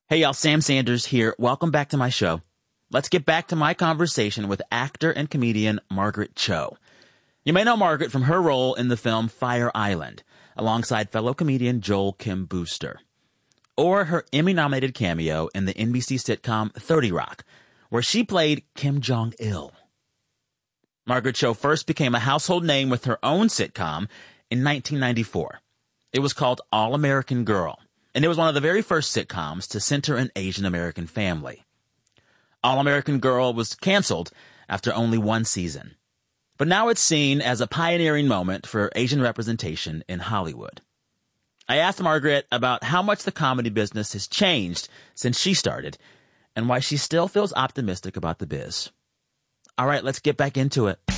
Hey, y'all, Sam Sanders here. Welcome back to my show. Let's get back to my conversation with actor and comedian Margaret Cho. You may know Margaret from her role in the film Fire Island, alongside fellow comedian Joel Kim Booster. Or her Emmy-nominated cameo in the NBC sitcom 30 Rock, where she played Kim Jong-il. Margaret Cho first became a household name with her own sitcom in 1994. It was called All American Girl, and it was one of the very first sitcoms to center an Asian American family. All American Girl was canceled after only one season. But now it's seen as a pioneering moment for Asian representation in Hollywood. I asked Margaret about how much the comedy business has changed since she started and why she still feels optimistic about the biz. All right, let's get back into it.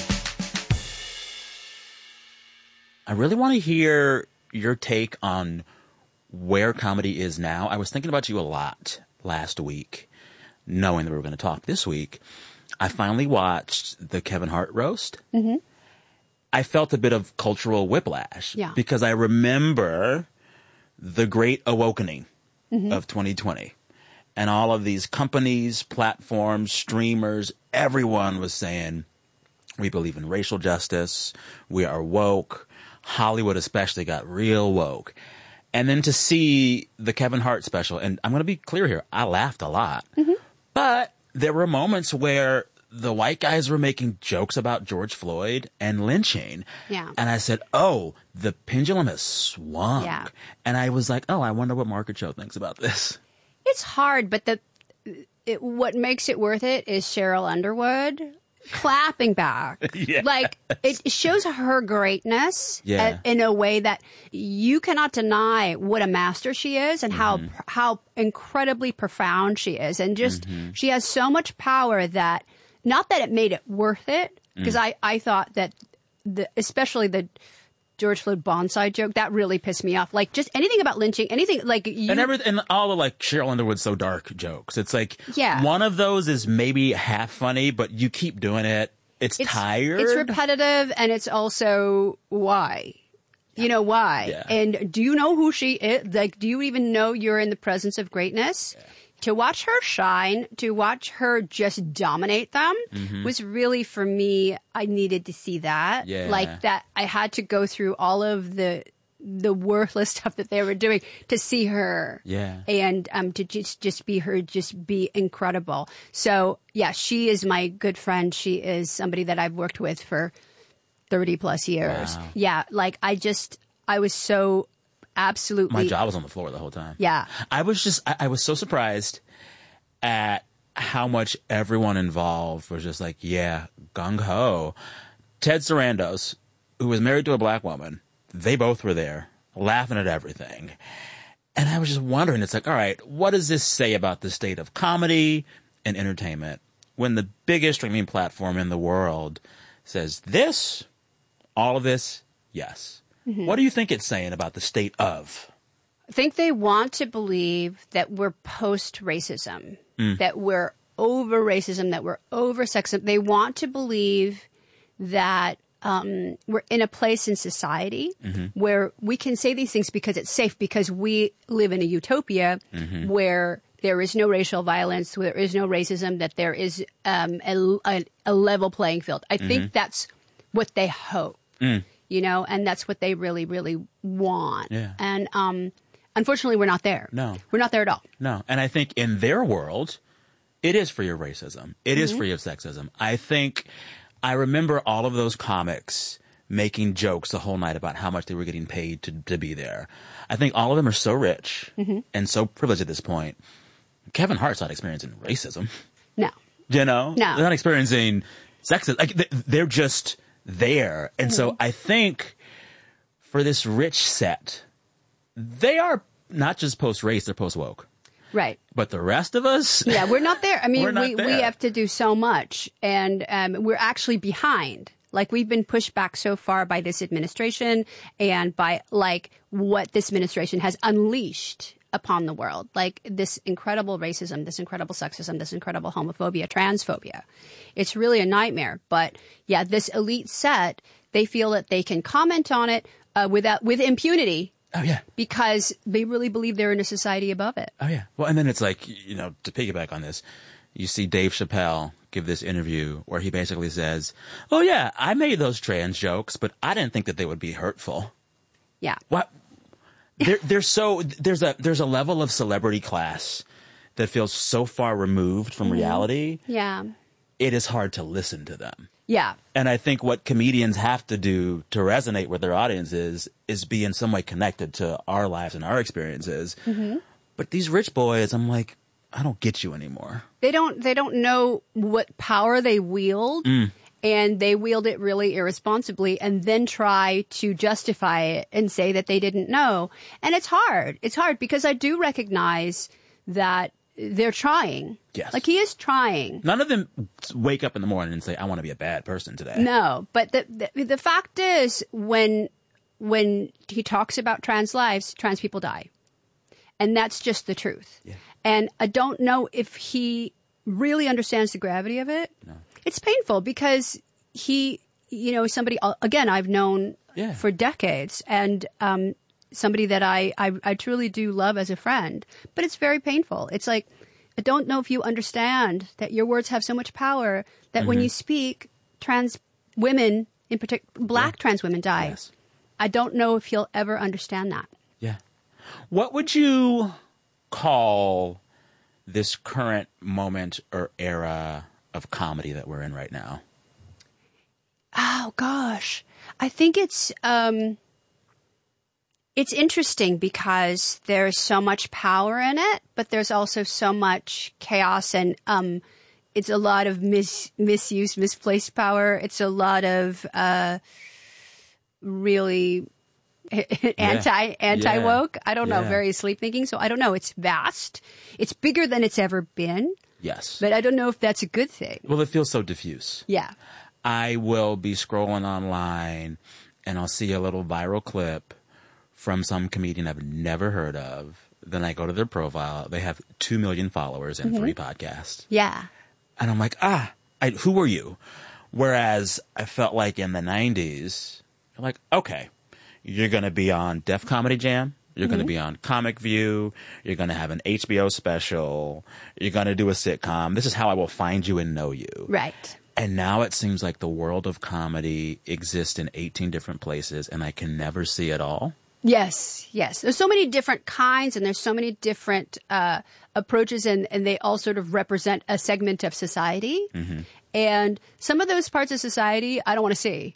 I really want to hear your take on where comedy is now. I was thinking about you a lot last week, knowing that we were going to talk this week. I finally watched the Kevin Hart roast. Mm-hmm. I felt a bit of cultural whiplash because I remember the great awakening of 2020. And all of these companies, platforms, streamers, everyone was saying, we believe in racial justice. We are woke. Hollywood especially got real woke. And then to see the Kevin Hart special, and I'm going to be clear here, I laughed a lot. Mm-hmm. But there were moments where the white guys were making jokes about George Floyd and lynching. Yeah. And I said, oh, the pendulum has swung. Yeah. And I was like, oh, I wonder what Margaret Cho thinks about this. It's hard, but what makes it worth it is Cheryl Underwood clapping back. Yeah. Like, it shows her greatness in a way that you cannot deny what a master she is and how incredibly profound she is. And just, she has so much power that, not that it made it worth it, because I thought that, especially the George Floyd bonsai joke, that really pissed me off. Like, just anything about lynching, anything like you... And all the, like, Cheryl Underwood's so dark jokes. It's like, one of those is maybe half funny, but you keep doing it. It's tired. It's repetitive, and it's also why. You know why. Yeah. And do you know who she is? Like, do you even know you're in the presence of greatness? Yeah. To watch her shine, to watch her just dominate them was really, for me, I needed to see that. Yeah. Like that, I had to go through all of the worthless stuff that they were doing to see her. Yeah. And to just be her, just be incredible. So, yeah, she is my good friend. She is somebody that I've worked with for 30 plus years. Wow. Yeah. Like, I was so... Absolutely. My jaw was on the floor the whole time. Yeah. I was so surprised at how much everyone involved was just like, yeah, gung-ho. Ted Sarandos, who was married to a black woman, they both were there laughing at everything. And I was just wondering, it's like, all right, what does this say about the state of comedy and entertainment when the biggest streaming platform in the world says this, all of this, yes. Mm-hmm. What do you think it's saying about the state of? I think they want to believe that we're post-racism, that we're over racism, that we're over sexism. They want to believe that we're in a place in society where we can say these things because it's safe, because we live in a utopia where there is no racial violence, where there is no racism, that there is a level playing field. I think that's what they hope. You know, and that's what they really, really want. Yeah. And unfortunately, we're not there. No. We're not there at all. No. And I think in their world, it is free of racism. It is free of sexism. I remember all of those comics making jokes the whole night about how much they were getting paid to be there. I think all of them are so rich and so privileged at this point. Kevin Hart's not experiencing racism. No. You know? No. They're not experiencing sexism. Like, they're just... there. And so I think for this rich set, they are not just post-race, they're post-woke. Right. But the rest of us... Yeah, we're not there. I mean, we have to do so much, and we're actually behind. Like, we've been pushed back so far by this administration and by, like, what this administration has unleashed upon the world. Like, this incredible racism, this incredible sexism, this incredible homophobia, transphobia. It's really a nightmare. But, yeah, this elite set, they feel that they can comment on it with impunity Oh, yeah. Because they really believe they're in a society above it. Oh, yeah. Well, and then it's like, to piggyback on this, you see Dave Chappelle give this interview where he basically says, oh, yeah, I made those trans jokes, but I didn't think that they would be hurtful. Yeah. What? There's a level of celebrity class that feels so far removed from reality. Yeah. It is hard to listen to them. Yeah. And I think what comedians have to do to resonate with their audience is be in some way connected to our lives and our experiences. Mm-hmm. But these rich boys, I'm like, I don't get you anymore. They don't know what power they wield. And they wield it really irresponsibly and then try to justify it and say that they didn't know. And it's hard. It's hard because I do recognize that they're trying. Yes. Like, he is trying. None of them wake up in the morning and say, I want to be a bad person today. No. But the fact is, when he talks about trans lives, trans people die. And that's just the truth. Yeah. And I don't know if he really understands the gravity of it. No. It's painful because he, somebody, again, I've known for decades, and somebody that I truly do love as a friend, but it's very painful. It's like, I don't know if you understand that your words have so much power that when you speak, trans women, in particular, black trans women die. Yes. I don't know if he'll ever understand that. Yeah. What would you call this current moment or era of comedy that we're in right now? Oh, gosh. I think it's interesting because there's so much power in it, but there's also so much chaos, and it's a lot of misuse, misplaced power. It's a lot of really anti-woke. I don't know, very sleep thinking. So I don't know. It's vast. It's bigger than it's ever been. Yes. But I don't know if that's a good thing. Well, it feels so diffuse. Yeah. I will be scrolling online and I'll see a little viral clip from some comedian I've never heard of. Then I go to their profile. They have 2 million followers and 3 podcasts. Yeah. And I'm like, who are you? Whereas I felt like in the 90s, you're like, okay, you're going to be on Def Comedy Jam. You're going to be on Comic View. You're going to have an HBO special. You're going to do a sitcom. This is how I will find you and know you. Right. And now it seems like the world of comedy exists in 18 different places, and I can never see it all. Yes, yes. There's so many different kinds, and there's so many different approaches, and they all sort of represent a segment of society. Mm-hmm. And some of those parts of society, I don't want to see.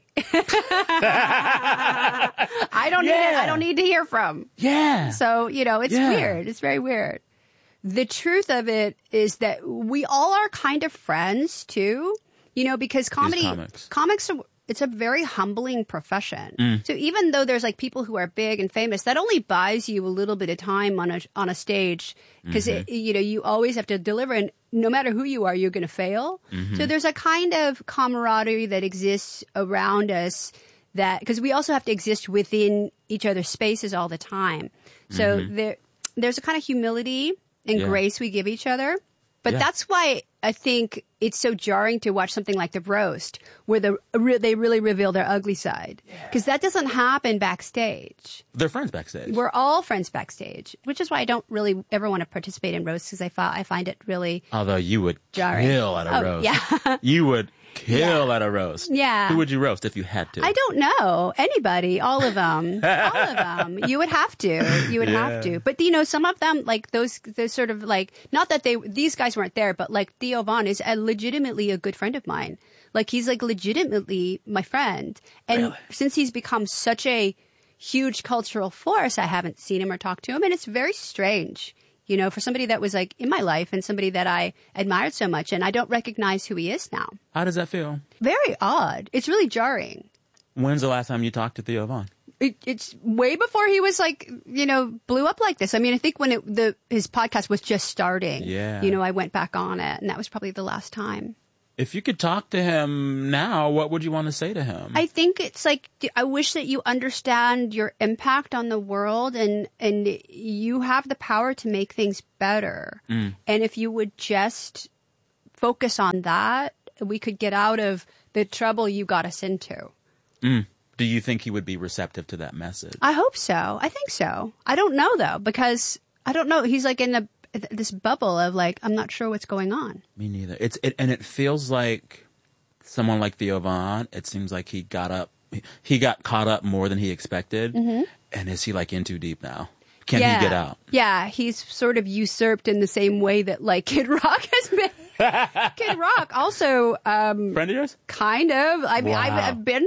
I don't need it. I don't need to hear from. Yeah. So, it's weird. It's very weird. The truth of it is that we all are kind of friends, too. Because comics are, it's a very humbling profession. So even though there's like people who are big and famous, that only buys you a little bit of time on a stage because you always have to deliver, and no matter who you are, you're going to fail. So there's a kind of camaraderie that exists around us, that because we also have to exist within each other's spaces all the time. So there's a kind of humility and grace we give each other. But that's why I think it's so jarring to watch something like The Roast, where they really reveal their ugly side. Because that doesn't happen backstage. They're friends backstage. We're all friends backstage, which is why I don't really ever want to participate in roasts, because I find it really Although you would jarring. Kill at a roast. Yeah. You would kill at a roast. Yeah. Who would you roast if you had to? I don't know. Anybody. All of them. All of them. You would have to. You would have to. But, some of them, like those sort of like, not that these guys weren't there, but like Theo Von is legitimately a good friend of mine. Like, he's like legitimately my friend. And since he's become such a huge cultural force, I haven't seen him or talked to him. And it's very strange. For somebody that was like in my life and somebody that I admired so much, and I don't recognize who he is now. How does that feel? Very odd. It's really jarring. When's the last time you talked to Theo Von? It's way before he was like, blew up like this. I mean, I think when his podcast was just starting, I went back on it, and that was probably the last time. If you could talk to him now, what would you want to say to him? I think it's like, I wish that you understand your impact on the world, and you have the power to make things better. And if you would just focus on that, we could get out of the trouble you got us into. Do you think he would be receptive to that message? I hope so. I think so. I don't know, though, because I don't know. He's like in this bubble of like, I'm not sure what's going on. Me neither. And it feels like someone like Theo Von, it seems like he got caught up more than he expected. Mm-hmm. And is he like in too deep now? Can he get out? Yeah, he's sort of usurped in the same way that like Kid Rock has been. Kid Rock also friend of yours? Kind of. I mean, I've been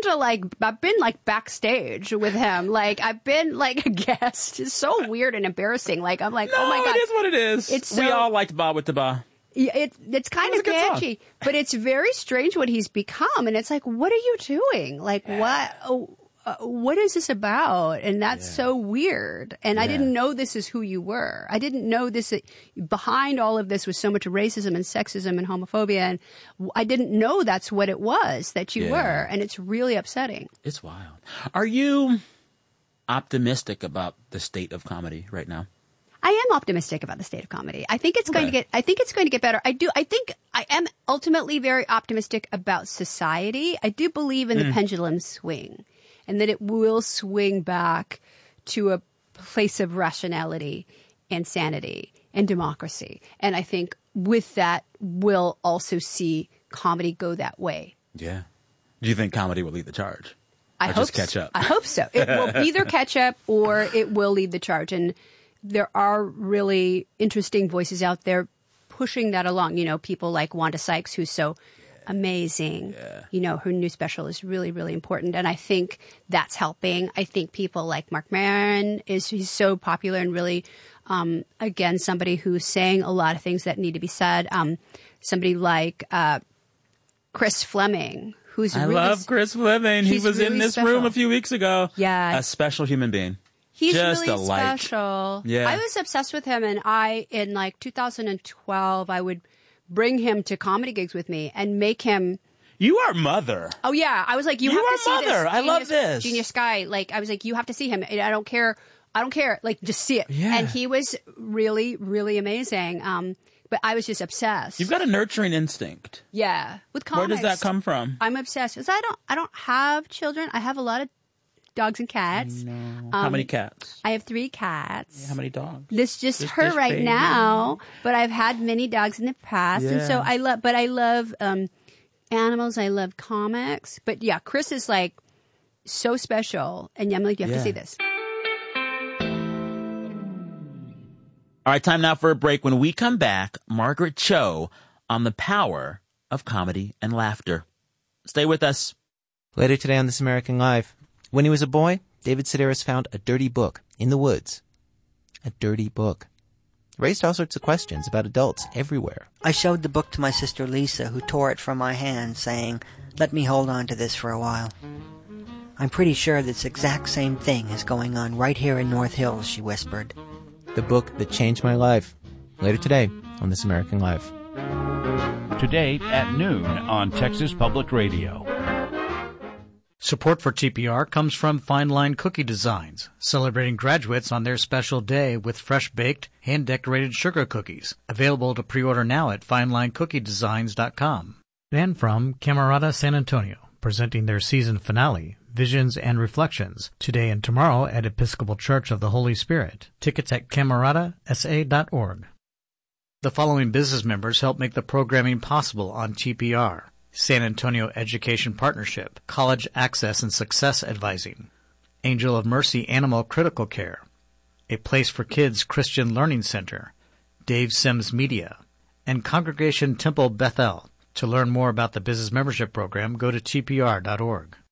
backstage with him. Like I've been like a guest. It's so weird and embarrassing. Like I'm like, oh my God. It is what it is. We all liked Bob with the Ba. It's kind of catchy, but it's very strange what he's become. And it's like, what are you doing? Like what is this about? And that's so weird. And I didn't know this is who you were. I didn't know this. Behind all of this was so much racism and sexism and homophobia. And I didn't know that's what it was that you were. And it's really upsetting. It's wild. Are you optimistic about the state of comedy right now? I am optimistic about the state of comedy. I think it's going to get better. I think I am ultimately very optimistic about society. I do believe in the pendulum swing. And that it will swing back to a place of rationality and sanity and democracy. And I think with that, we'll also see comedy go that way. Yeah. Do you think comedy will lead the charge? I hope catch up? I hope so. It will either catch up or it will lead the charge. And there are really interesting voices out there pushing that along. You know, people like Wanda Sykes, who's so amazing. Yeah. You know, her new special is really, really important. And I think that's helping. I think people like Marc Maron he's so popular and really, again, somebody who's saying a lot of things that need to be said. Somebody like Chris Fleming, I love Chris Fleming. He was really in this room a few weeks ago. Yeah. A special human being. He's just really a light. special. Yeah. I was obsessed with him, and in like 2012, I would bring him to comedy gigs with me and make him. You are Mother. Oh yeah, I was like, you have to see Mother. this. I love this. Genius Guy. Like I was like, you have to see him. I don't care. Like just see it. Yeah. And he was really, really amazing. But I was just obsessed. You've got a nurturing instinct. Yeah, with comics. Where does that come from? I'm obsessed because I don't have children. I have a lot of dogs and cats. No. How many cats? I have 3 cats. Yeah, how many dogs? This just her right baby. Now, but I've had many dogs in the past, and so I love animals. I love comics, but yeah, Chris is like so special, and I'm like, you have to see this. All right, time now for a break. When we come back, Margaret Cho on the power of comedy and laughter. Stay with us. Later today on This American Life. When he was a boy, David Sedaris found a dirty book in the woods. A dirty book. It raised all sorts of questions about adults everywhere. I showed the book to my sister Lisa, who tore it from my hand, saying, "Let me hold on to this for a while." "I'm pretty sure this exact same thing is going on right here in North Hills," she whispered. The book that changed my life. Later today on This American Life. Today at noon on Texas Public Radio. Support for TPR comes from Fine Line Cookie Designs, celebrating graduates on their special day with fresh-baked, hand-decorated sugar cookies. Available to pre-order now at FineLineCookieDesigns.com. And from Camerata San Antonio, presenting their season finale, Visions and Reflections, today and tomorrow at Episcopal Church of the Holy Spirit. Tickets at cameratasa.org. The following business members help make the programming possible on TPR. San Antonio Education Partnership, College Access and Success Advising, Angel of Mercy Animal Critical Care, A Place for Kids Christian Learning Center, Dave Sims Media, and Congregation Temple Bethel. To learn more about the business membership program, go to tpr.org.